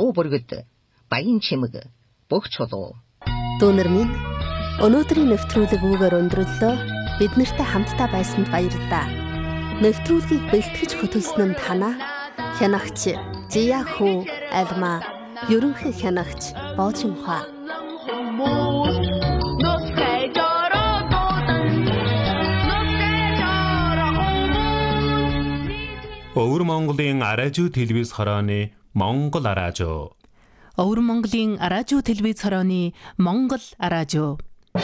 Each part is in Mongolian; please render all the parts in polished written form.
хүү бүргэд баян чимэг бүх чулуу. Дүүнер минь өнөөдрийн нэвтрүүлэг үүгээр өндөрлөө. Бид нартай хамтдаа байсанд баярлалаа. Нэвтрүүлгийг бэлтгэж хөтөлсөн нь танаа хянагч Жияхүү Алма, ерөнхий хянагч Боожинхua. Өвөр Монголын араажуу телевиз хорооны Монгол араажуу. Өвөр Монголын араажуу телевиз хорооны Монгол араажуу.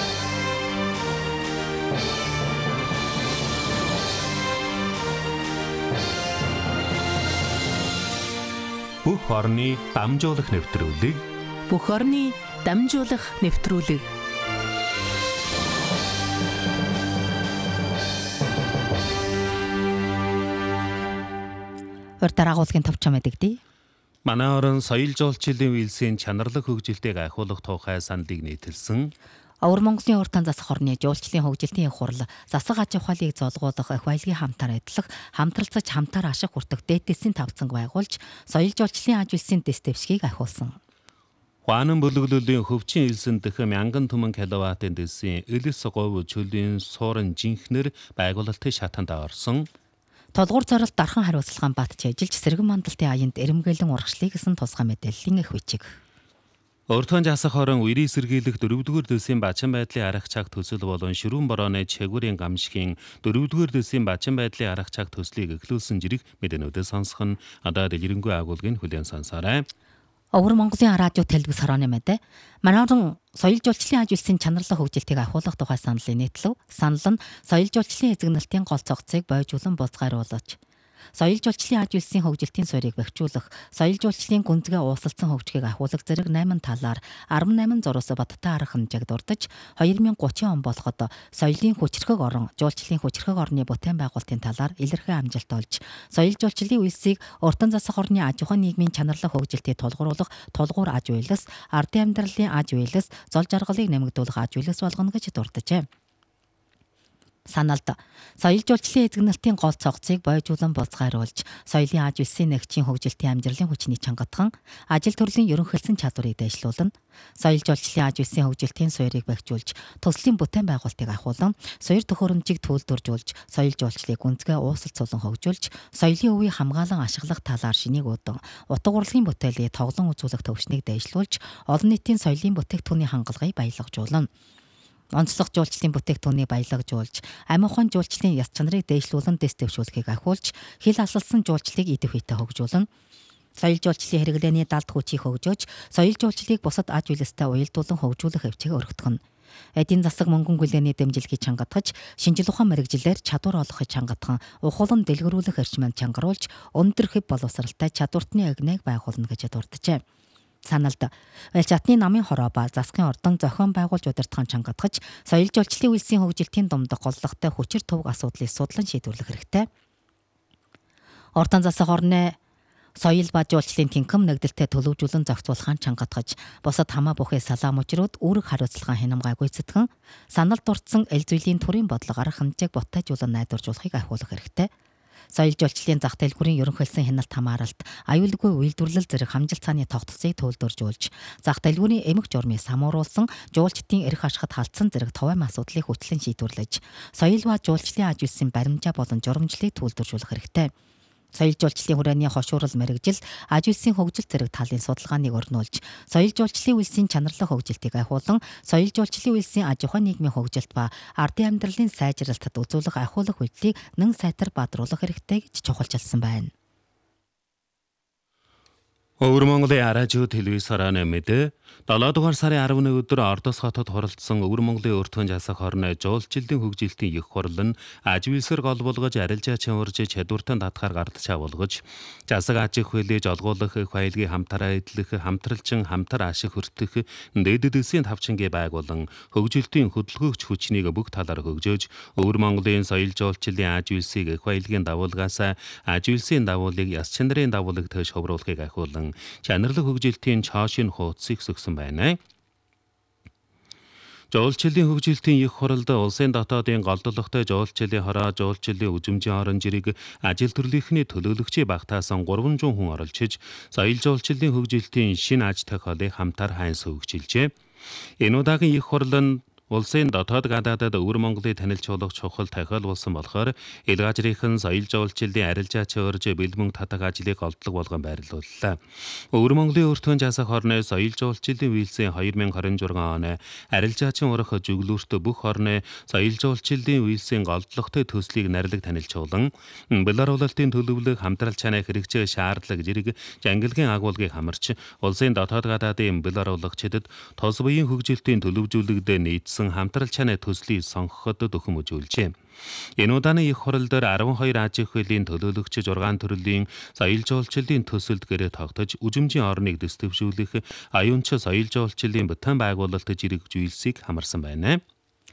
Бүх орны дамжуулах нэвтрүүлэг. Бүх орны дамжуулах нэвтрүүлэг. Урд дараагуулгын товчоо мэдэгдээ. Манай орон соёл жуулчлалын үйлсийн чанарлаг хөгжилтийг ахиулах тухай саналыг нийтэлсэн. Өвөр Монголын уртан засах орны жуулчлалын хөгжилтийн их хурл засаг аж ахуйлыг золгуулах их баялагын хамтаар адилах хамтралцаж хамтаар ашиг хүртэх дээдсийн тавцанг байгуулж соёл жуулчлалын аж үйлсийн дэс дэвшгийг ахиулсан. Хуанан бүлэглэлийн хөвчин илсэн дэх 1000 түмэн киловаттын дэсийн элс говь чөлийн суурин жинхнэр байгуулалтын шатанд орсон. Толгуур зорилт дархан хариуцлагаан батж ажиллаж сэргэн мандалтын аянд эрэмгээлэн урагшлыг гэсэн тусгай мэдээллийн их бичиг. Өртгөн жасах хорон үерийн сэргийлэх 4-р дэсийн бачин байдлын арга чаг төсөл болон ширүүн борооны чагварын гамшигын 4-р дэсийн бачин байдлын арга чаг төслийг эхлүүлсэн жирэг мэдээнүүдээ сонсох нь одоо дэлгэрэнгүй агуулгын хүлээн сонсоорой. Өвөр Монголын радио телевиз хорооны мэдээ. Манай орон соёл жуулчлалын аж үйлсийн чанарлах хөгжилтийг ахиулах тухай саналын нийтлэв. Санал нь соёл жуулчлалын эзэгнэлтийн гол цогцыг бойжуулан бузгааруулж, соёл жуулчлалын аж үйлсийн хөгжилтийн суурийг бэхжүүлэх, соёл жуулчлалын гүнзгий уусалсан хөгжгийг ахиулах зэрэг 8 талаар 18 зурус баттай арга хэмжээг дурдж 2030 он болоход соёлын хүчрхэг орон, жуулчлалын хүчрхэг орны бүтээн байгуулалтын талаар илэрхий амжилт олж, соёл жуулчлалын үйлсийг уртан засах орны аж ахуйн нийгмийн чанарлах хөгжилтийг тулгуурлах тулгуур аж үйлс, ардын амьдралын аж үйлс, зол жаргалыг нэмэгдүүлэх аж үйлс болгоно гэж дурджээ. Саналд соёл жуулчлалын эзэгнэлтийн гол цогцыг бойжуулан бузгааруулж, соёлын аж үйлсийн нэгжийн хөгжилтийн амжилтын хүчний чангатхан, ажил төрлийн ерөнхийлсөн чадварыг дэвшлүүлнэ, соёл жуулчлалын аж үйлсийн хөгжилтийн суурийг бэхжүүлж, төслийн бүтээн байгуулалтыг ахиулан, суурь төхөөрөмжийг төлөвлөж, соёл жуулчлалыг гүнзгий уусалцуулан хөгжүүлж, соёлын өвийг хамгаалан ашиглах талаар шинийг уудан, утга урлагийн бүтээлийг тоглон үзүүлэх төвшнийг дэвшлүүлж, олон нийтийн соёлын бүтээгдэхүүний хангалгыг баялагжуулна. Онцлог жуулчлалын бүтээгдэхүүнийг баялагжуулж, амь ухаан жуулчлалын яс чанарыг дээшлүүлэн дэс дэвшүүлэхийг ахиулж, хил асалсан жуулчлалыг идэв хитэ хөгжүүлнэ. Соёл жуулчлалын хэрэглээний далд хүчийг хөгжөөж, соёл жуулчлалыг бусад аж үйлстэй уялдуулан хөгжүүлэх хэвчээг өргөдгөнө. Эдийн засаг мөнгөн хүлээний дэмжлэгийг чангатгаж, шинжил ухаан мэрэгжилээр чадвар олохыг чангатхан, ухуулан дэлгэрүүлэх эрчимэнд чангаруулж, өндөр хэв боловсралтай чадвартны агныг байгуулна гэж дурджээ. Саналд Элчатны намын хороо ба засгийн ордон зохион байгуулж удирдахын чангатгаж, соёл жуулчлалын үйлсийн хөгжилтийн думдах голлогтой хүчир төвөг асуудлыг судлан шийдвэрлэх хэрэгтэй. Ордон засах орны соёл ба жуулчлалын тэнхим нэгдэлтэд төлөвжүүлэн зохицуулахын чангатгаж, бусад хамаа бүхий салаа мужрууд үүрэг хариуцлагын хянамгай гүйцэтгэн, санал дурдсан эл зүйлийн төрийн бодлого арга хэмжээг бутайжуулан найдваржуулахыг ахиулах хэрэгтэй. Соёл жуулчлалын зах дэлгүүрийн ерөнхийлсөн хяналт хамааралт, аюулгүй үйлдвэрлэл зэрэг хамжилт цааны тогтцыг төлөвлөж, зах дэлгүүрийн эмх журмыг самууруулсан, жуулчдын эрх ашигт халтсан зэрэг товаам асуудлыг хүчлэн шийдвэрлэж, соёл ба жуулчлалын аж үйлсийн баримжаа болон журамжлыг төлөвлөжүүлэх хэрэгтэй. Соёл жуулчлалын хүрээний хошуурал мэрэгжил, аж үйлсийн хөгжил зэрэг талын судалгааныг өрнүүлж, соёл жуулчлалын үйлсийн чанарлах хөгжилтийг ахиулан, соёл жуулчлалын үйлсийн аж ахуйн нийгмийн хөгжилт ба ардын амьдралын сайжралтад үзүүлэх ахиулах үйлдэлийг нэн сайтар бадруулах хэрэгтэй гэж чухалчилсан байна. Өвөр Монголын араажуу телевиз хорооны мэдээ. 7 дугаар сарын 11 өдөр Ордос хотод хуралдсан Өвөр Монголын өртгөн жасах хорны жуулчлалын хөгжилтийн их хурал нь аж үйлсээр гол болгож, арилжаа чанварж, чадвартай татгаар гардч авуулгаж, засаг аж ахуйлыг олгуулах, их баялагын хамтараа эдлэх, хамтралчин хамтар ашиг хүртэх, дээдэдсийн тавчингийн байгуулан, хөгжилтийн хөдөлгөөгч хүчнийг бүх талаар хөгжөөж, Өвөр Монголын соёл жуулчлалын аж үйлсийг их баялагын давуулгаас аж үйлсийн давуулыг яс чанарын давуулыг төөш хөврүүлэхийг ахиулан, чанарлаг хөгжилтийн чоошин хуудсыг өгсөн байна. Жуулчлалын хөгжилтийн их хуралд улсын дотоодын голдлогтой жуулчлалын хороо жуулчлалын үзмжийн орон жирийг ажил төрлийнхний төлөөлөгчийн багтаасан 300 хүн оролцож, соёл жуулчлалын хөгжилтийн шинэ аж тохиолыг хамтаар хайн сувгжилжээ. Энэ удаагийн их хурал нь улсын дотоод гадаадад өвөр Монголыг танилцуулах чухал тохиол болсон болохоор Илгаажрийнхэн соёл жуулчлалын арилжаач өрж бэлмэн татах ажлыг голдлог болгон байрлууллаа. Өвөр Монголын өртгөн жасах орны соёл жуулчлалын үйлсийн 2026 оны арилжаачин урах жүглүүрт бүх орны соёл жуулчлалын үйлсийн голдлогтой төслийг нарилаг танилцуулан Белорулалтын төлөвлөх хамтрал чанаа хэрэгжих шаардлага зэрэг жангилгийн агуулгыг хамарч улсын дотоод гадаадын белорулагчдад тус буян хөгжилтийн төлөвжүүлэгд нийцсэн хамтрал чанаа төслийг сонгоход дөхөм үзүүлжээ. Энэ удааны их хурал дээр 12 аж ахуй хуулийн төлөөлөгч 6 төрлийн соёл жуулчлалын төсөлд гэрээ тогтож, үзмжийн орныг дэвшүүлэх аюунч соёл жуулчлалын бүтээн байгуулалт жирэг зүйлсийг хамарсан байна.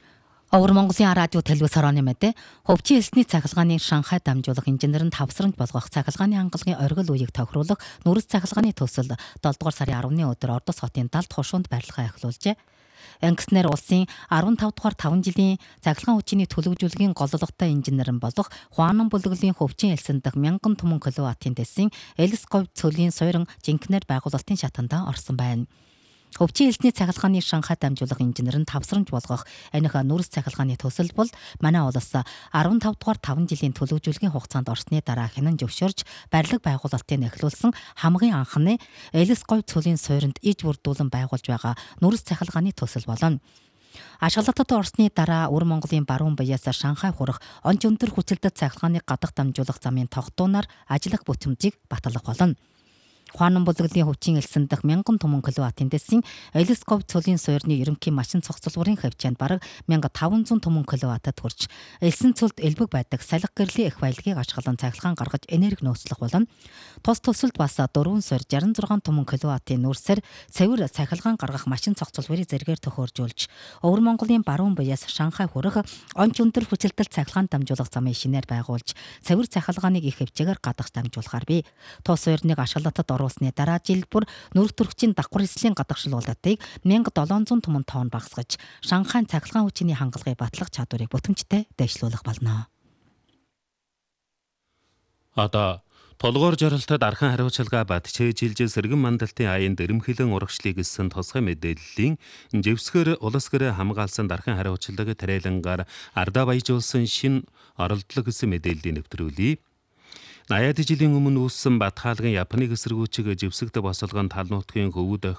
Өвөр Монголын радио телевиз хорооны мэдээ хөвчийн элсний цахилгааны Шанхай дамжуулах инженеринд тавсрамж болгох цахилгааны хангалтын оргил үеийг тохируулах нүрс цахилгааны төсөл 7 дугаар сарын 10-ны өдөр Ордос хотын Далд хошуунд барилгаа эхлүүлжээ. Ангиснэр улсын 15 дугаар 5 жилийн цахилгаан хүчний төлөвжүүлгийн голлогтой инженерэн болох Хуанан бүлэглэлийн хөвчийн элсэн дэх 1000 түмэн киловаттын дэсийн Элс говь цөлийн суурин жинкнэр байгуулалтын шатанда орсон байна. Хөвчийн элсний цахилгааны Шанхай дамжуулах инженеринд тавсрамж болгох аних нүрс цахилгааны төсөл бол манай улс 15 дугаар 5 жилийн төлөвжүүлгийн хугацаанд орсны дараа хянан зөвшөөрж барилга байгуулалтыг эхлүүлсэн хамгийн анхны Элс говь цөлийн суурьнд иж бүрдүүлэн байгуулж байгаа нүрс цахилгааны төсөл болно. Ашиглалтад орсны дараа Өвөр Монголын баруун буяас Шанхай хурах онц өндөр хүчилтэд цахилгааныг гадах дамжуулах замын тогтуунаар ажиллах бүтэмжийг батлах болно. Хуанан бүлэглэлийн хөвчийн элсэн дэх 1000 түмэн киловаттын дэсийн Элс говь цөлийн суурьны ерөнхий машин цогцлборын хавьчаанд бараг 1500 түмэн киловаттад хүрч элсэн цөлд элбэг байдаг салхи гэрлийн их баялагийг ашиглан цахилгаан гаргаж энерги нөөцлөх болно. Тус төсөлд бас 4 суурь 66 түмэн киловаттын нүрсээр цэвэр цахилгаан гаргах машин цогцлборыг зэргээр төхөөржүүлж Өвөр Монголын баруун буяас Шанхай хүрэх онц өндөр хүчилтэл цахилгаан дамжуулах замын шинээр байгуулж цэвэр цахилгааныг их хэмжээгээр гадах дамжуулахаар бий. Тус суурьныг ашиглалтад оруулсны дараа жил бүр нүрс төрөгчийн давхар эслийн гадагшилуулалтыг 1700 түмэн тонн багасгаж Шанхай цахилгаан хүчний хангалтыг батлах чадварыг бүтэмжтэй дэвшлүүлэх болно. Одоо толгоор жаргалтад архан хариуцлага батчээжилж сэргэн мандалтын аян дэрэмхэлэн урагшлыг гэсэн тусгай мэдээллийн живсгэр улс гэрээ хамгаалсан дархан хариуцлага тарайлангаар ардаа баяжуулсан шин оролдлого гэсэн мэдээллийг нэвтрүүлье. 80 жилийн өмнө үүссэн Батхаалгын Японыг эсэргүүцэх живсэгт босолгон тал нутгийн хөвөд